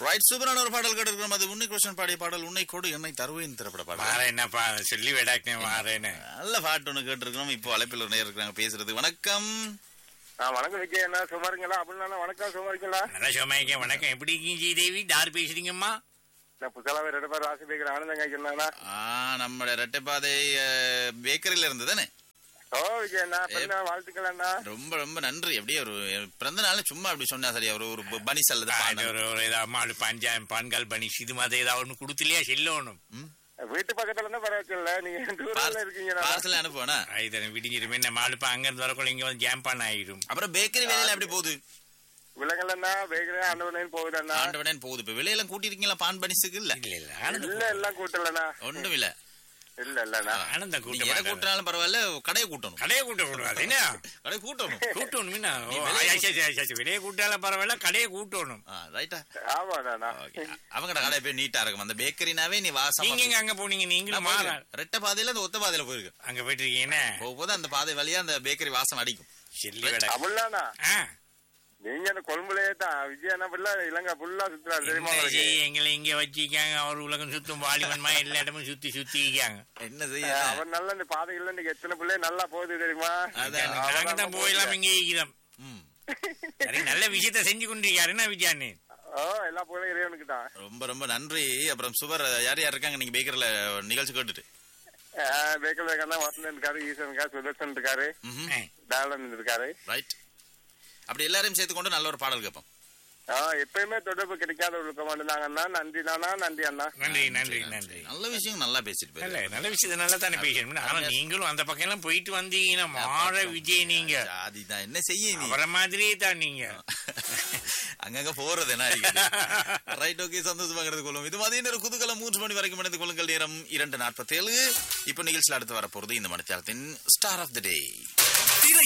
Right, சூப்பரான ஒரு பாடல் கேட்டிருக்கிறோம். அது உன்னை கிருஷ்ணன் பாடிய பாடல், உன்னை கொடு என்னை தருவேன் திரைப்பட பாடல். என்னப்பா சொல்லி விடாக்கே மாறேன்னு நல்ல பாட்டு ஒண்ணு கேட்டிருக்கிறோம். இப்போ அழைப்பில் ஒரு நேரம் இருக்கிறாங்க பேசுறது. வணக்கம். வணக்கம் விஜய், என்ன சும்மா இருக்கீங்களா? அப்படின்னா வணக்கம், சும்மா இருக்கீங்களா? நல்லா சும்மா வணக்கம். எப்படி இருக்கீங்க ஜெயதேவி? யார் பேசுறீங்கம்மா? புதுசாவே 2 பேர் ராசி பேக்கிற ஆனந்தங்க சொன்னாங்களா? நம்ம ரெட்டைப்பாதை பேக்கரியில இருந்து தானே? ஓ விஜய் அண்ணா, பிறந்த வாழ்த்துக்கள் அண்ணா. ரொம்ப ரொம்ப நன்றி. அப்படியே ஒரு பிறந்த நாள் சும்மா அப்படி சொன்னா சரியா? ஒரு பனிஸ் அல்லது ஏதாவது பஞ்சாயம் பான்கால் பனிஸ் இது மாதிரி ஏதாவது ஒண்ணு கொடுத்துலையா செல்லணும். வீட்டு பக்கத்துல இருந்தா பரவாயில்ல, நீங்க தூரத்துல இருக்கீங்க. பார்சல் அனுப்புவேனா? விடிஞ்சிருமே மாலுப்பா அங்க இருந்து வரக்குள்ள இங்க வந்து ஜாம்பான் ஆயிடும். அப்புறம் பேக்கரி வேலையில எப்படி போகுது? விலங்கல்லண்ணா பேக்கரி ஆண்டவனேன் போகுதுண்ணா. ஆண்டவனேன் போகுது. இப்ப விலையெல்லாம் கூட்டிருக்கீங்களா பான் பனிஸுக்கு? இல்ல இல்ல எல்லாம் கூட்டலண்ணா. ஒண்ணும் இல்ல. இல்லண்ணா ஆனந்த கூட்டம் எதை கூட்டினாலும் பரவாயில்ல, கடையை கூட்டணும். கடையை கூட்ட கூடாது. என்ன கடை கூட்டணும். கூட்டணும் விலையை கூட்டாலும் பரவாயில்ல, கடையை கூட்டணும். ரைட்டா? ஆமாண்ணா. அவங்கட கடை போய் நீட்டா இருக்கும். அந்த பேக்கரினாவே நீ வாசம். நீங்க அங்க போனீங்க? நீங்களும் ரெட்ட பாதையில அந்த ஒத்த பாதையில போயிருக்கு. அங்க போயிட்டு இருக்கீங்க. போகும்போது அந்த பாதை வழியா அந்த பேக்கரி வாசம் அடிக்கும். அப்படின்னா நீங்க அந்த கொழும்புலயே தான் விஜய் என்ன பிள்ளை இலங்கை ஃபுல்லா சுத்துறாரு தெரியுமா? எங்களை இங்க வச்சிருக்காங்க. அவர் உலகம் சுத்தும் வாலிபன்மா எல்லா இடமும் சுத்தி இருக்காங்க. என்ன செய்ய? அவர் நல்ல இந்த பாதைகள்ல இன்னைக்கு எத்தனை பிள்ளை நல்லா போகுது தெரியுமா? நாங்க தான் போயெல்லாம் இங்க இருக்கிறோம். நல்ல விஷயத்த செஞ்சு கொண்டிருக்காருன்னா விஜயானே. எல்லா பிள்ளையும் இறைவனுக்கு தான். ரொம்ப ரொம்ப நன்றி. அப்புறம் சுவர் யார் யார் இருக்காங்க நீங்க பேக்கரில நிகழ்ச்சி கேட்டுட்டு? பேக்கரில இருக்காருன்னா வசந்தன் இருக்காரு, ஈசன் இருக்காரு, சுதர்சன் இருக்காரு, டாலன் இருக்காரு. ரைட். அப்படி எல்லாரையும் சேர்த்து கொண்டு நல்ல ஒரு பாடல் கேட்போம். எப்பயுமே தொடர்பு கிடைக்காதவர்களுக்கு மட்டும்தாங்கண்ணா. நன்றி தானா? நன்றி அண்ணா. நன்றி நன்றி நன்றி. நல்ல விஷயம் நல்லா பேசிட்டு நல்ல விஷயத்த நல்லா தானே பேசணும். ஆனா நீங்களும் அந்த பக்கம் எல்லாம் போயிட்டு வந்தீங்கன்னா மாற விஜய் நீங்க அதுதான் என்ன செய்ய வர மாதிரியே தான் நீங்க அங்கங்க போறது என்ன. ரைட், ஓகே, சந்தோஷமாக இருந்து கொள்ளும். இது மாதிரி நேரம் குதூகலம் 3 மணி வரைக்கும் இணைந்து கொள்ளுங்கள். நேரம் 2:47. இப்ப நிகழ்ச்சியில் அடுத்து வரப்போறது இந்த மணித்தியாலத்தின் ஸ்டார் ஆஃப் தி டே.